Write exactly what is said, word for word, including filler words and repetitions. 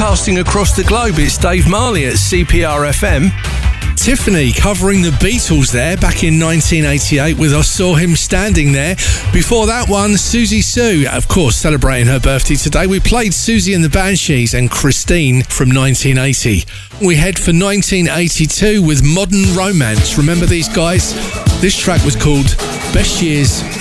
broadcasting across the globe. It's Dave Marley at C P R F M. Tiffany covering the Beatles there back in nineteen eighty-eight with I Saw Him Standing There. Before that one, Susie Sue, of course, celebrating her birthday today. We played Susie and the Banshees and Christine from nineteen eighty. We head for nineteen eighty-two with Modern Romance. Remember these guys? This track was called Best Years